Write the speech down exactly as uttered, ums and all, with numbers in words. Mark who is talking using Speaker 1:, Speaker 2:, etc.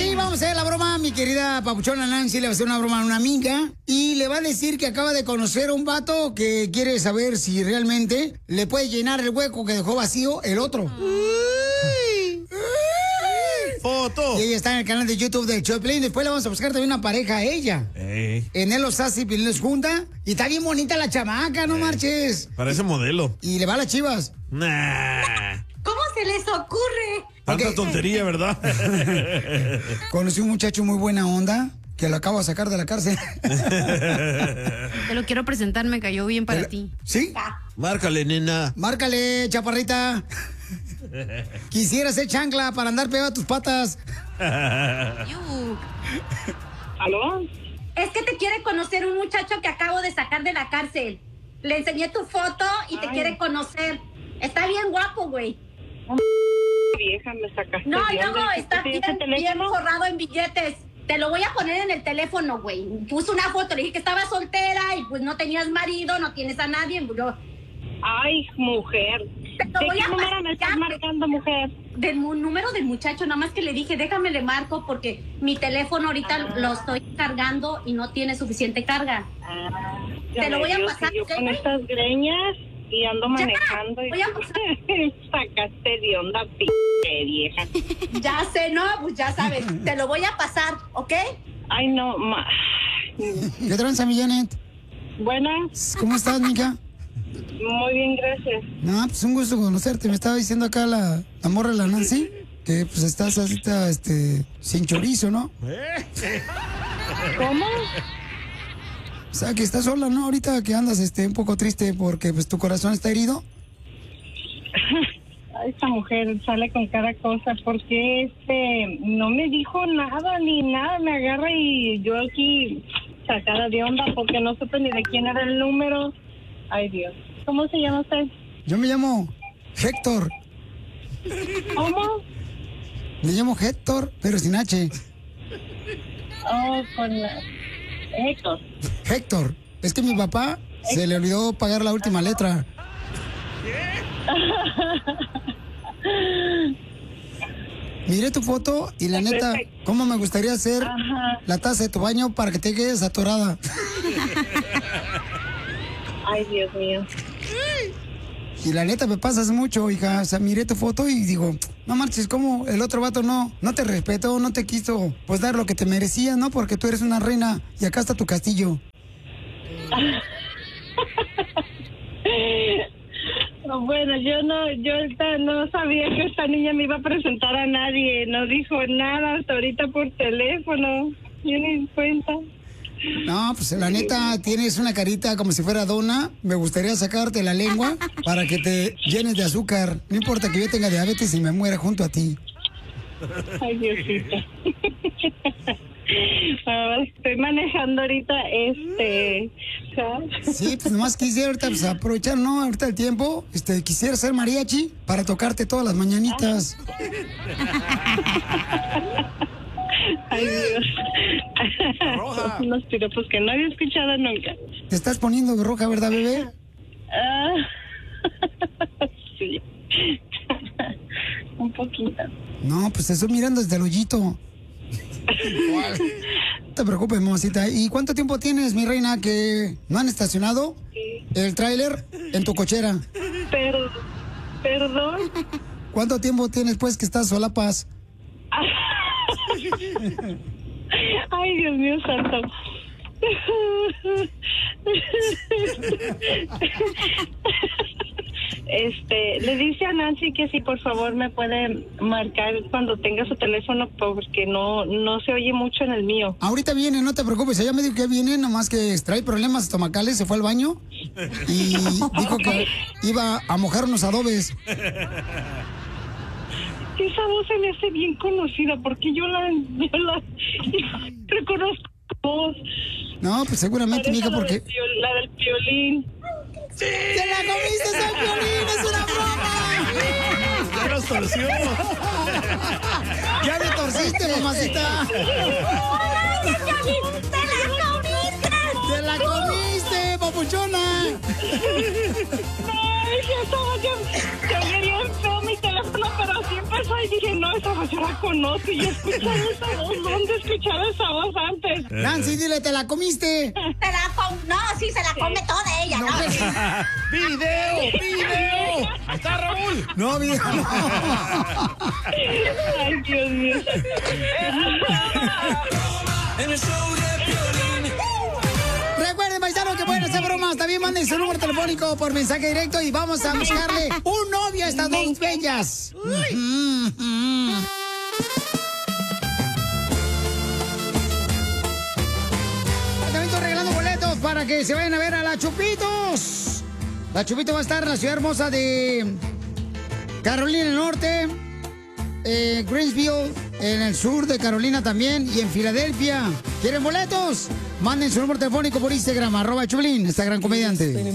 Speaker 1: sí, vamos a hacer la broma. Mi querida papuchona Nancy le va a hacer una broma a una amiga y le va a decir que acaba de conocer a un vato que quiere saber si realmente le puede llenar el hueco que dejó vacío el otro. Uy.
Speaker 2: Foto.
Speaker 1: Y ella está en el canal de YouTube del Choplin. Después le vamos a buscar también una pareja a ella.
Speaker 2: Ey.
Speaker 1: En él los hace y Piolín los junta. Y está bien bonita la chamaca, no Ey. marches.
Speaker 2: Parece modelo.
Speaker 1: Y le va a las Chivas.
Speaker 2: Nah.
Speaker 3: ¿Cómo se les ocurre?
Speaker 2: Tanta
Speaker 1: Okay.
Speaker 2: tontería, ¿verdad?
Speaker 1: Conocí un muchacho muy buena onda que lo acabo de sacar de la cárcel.
Speaker 4: Te lo quiero presentar, me cayó bien para
Speaker 1: ¿El?
Speaker 4: ti.
Speaker 1: ¿Sí?
Speaker 2: Márcale, nena.
Speaker 1: Márcale, chaparrita. Quisiera ser chancla para andar pegado a tus patas.
Speaker 3: ¿Aló? Es que te quiere conocer un muchacho que acabo de sacar de la cárcel. Le enseñé tu foto y te Ay. quiere conocer. Está bien guapo, güey.
Speaker 5: Vieja, me sacaste.
Speaker 3: No, no, no, está bien, bien forrado en billetes. Te lo voy a poner en el teléfono, güey. Puse una foto, le dije que estaba soltera y pues no tenías marido, no tienes a nadie. Yo...
Speaker 5: Ay, mujer.
Speaker 3: Te lo
Speaker 5: ¿De
Speaker 3: voy
Speaker 5: qué
Speaker 3: a
Speaker 5: número me estás marcando, mujer?
Speaker 3: Del número del muchacho, nada más que le dije, déjame le marco porque mi teléfono ahorita ah. lo estoy cargando y no tiene suficiente carga. Ah, Te lo voy a
Speaker 5: Dios,
Speaker 3: pasar.
Speaker 5: Yo con estas greñas y ando manejando.
Speaker 3: Ya,
Speaker 5: y sacaste de onda, p*** vieja.
Speaker 3: Ya sé, no, pues ya sabes. Te lo voy a pasar, ¿ok?
Speaker 5: Ay, no, ma...
Speaker 1: ¿Qué tranza, mi Janet?
Speaker 5: Buenas.
Speaker 1: ¿Cómo estás, mija?
Speaker 5: Muy bien, gracias.
Speaker 1: No, pues un gusto conocerte. Me estaba diciendo acá la, la morra de la Nancy que pues estás así, este, sin chorizo, ¿no?
Speaker 5: ¿Cómo?
Speaker 1: O sea, que estás sola, ¿no? Ahorita que andas este, un poco triste porque pues tu corazón está herido.
Speaker 5: Esta mujer sale con cada cosa porque este no me dijo nada ni nada. Me agarra y yo aquí sacada de onda porque no supe ni de quién era el número. Ay, Dios. ¿Cómo se llama usted?
Speaker 1: Yo me llamo Héctor.
Speaker 5: ¿Cómo?
Speaker 1: Me llamo Héctor, pero sin H.
Speaker 5: Oh, con la... Héctor.
Speaker 1: Héctor. Es que mi papá Héctor. se le olvidó pagar la última letra. Miré tu foto y la neta, ¿cómo me gustaría hacer Ajá. la taza de tu baño para que te quedes atorada?
Speaker 5: Ay, Dios mío.
Speaker 1: Y la neta me pasas mucho, hija. O sea, miré tu foto y digo, no marches, ¿cómo el otro vato no, no te respetó, no te quiso pues dar lo que te merecía, ¿no? Porque tú eres una reina y acá está tu castillo.
Speaker 5: Bueno, yo no, yo esta, no sabía que esta niña me iba a presentar a nadie. No dijo nada hasta ahorita por teléfono. Yo ni en cuenta.
Speaker 1: No, pues la neta tienes una carita como si fuera dona. Me gustaría sacarte la lengua para que te llenes de azúcar. No importa que yo tenga diabetes y me muera junto a ti.
Speaker 5: Ay, Diosito. Uh, estoy manejando ahorita, este... ¿sabes?
Speaker 1: Sí, pues nomás quisiera ahorita pues, aprovechar, ¿no? Ahorita el tiempo. Este, quisiera ser mariachi para tocarte todas las mañanitas.
Speaker 5: Ay, Dios.
Speaker 1: Roja.
Speaker 5: Unos piropos que no había escuchado nunca.
Speaker 1: Te estás poniendo roja, ¿verdad, bebé?
Speaker 5: Ah, sí. Un poquito.
Speaker 1: No, pues te estoy mirando desde el hoyito. No te preocupes, mamacita. ¿Y cuánto tiempo tienes, mi reina, que no han estacionado sí. el tráiler en tu cochera?
Speaker 5: Per ¿Perdón?
Speaker 1: ¿Cuánto tiempo tienes, pues, que estás solapas?
Speaker 5: Ay, Dios mío santo. Este, le dice a Nancy que si por favor me puede marcar cuando tenga su teléfono porque no no se oye mucho en el mío.
Speaker 1: Ahorita viene, no te preocupes, ella me dijo que viene, nomás que trae problemas estomacales, se fue al baño y dijo que iba a mojar unos adobes.
Speaker 5: Esa voz se me hace bien conocida porque yo la, yo la yo reconozco voz.
Speaker 1: No, pues seguramente, mija, porque...
Speaker 5: Del piol, la del violín.
Speaker 1: ¡Sí! ¡Se la comiste ese violín! ¡Es una broma!
Speaker 2: ¡Ya los torció!
Speaker 1: ¡Ya me torciste, mamacita!
Speaker 3: ¡Te la comiste!
Speaker 1: ¡Te la comiste, papuchona!
Speaker 5: No, Ay, yo estaba yo, yo le bien feo mi teléfono, pero así empezó y dije, no, esa voz yo la conozco. Y escuchaba esa voz, ¿dónde escuchaba esa voz antes?
Speaker 1: Nancy, dile, ¿te la comiste?
Speaker 3: Te la com no, sí, se la come toda ella, ¿no? ¿no?
Speaker 2: ¡Video! ¡Video! ¡Ahí está Raúl!
Speaker 1: No, video no.
Speaker 5: Ay, Dios mío.
Speaker 1: Recuerden, paisanos, que pueden hacer bromas. También manden su número telefónico por mensaje directo y vamos a buscarle un novio a estas dos bellas. Mm -hmm. También estoy regalando boletos para que se vayan a ver a la Chupitos. La Chupitos va a estar en la ciudad hermosa de Carolina del Norte, eh, Greensville, en el sur de Carolina también, y en Filadelfia. ¿Quieren boletos? Manden su número telefónico por Instagram, arroba Chuplín, Instagram comediante.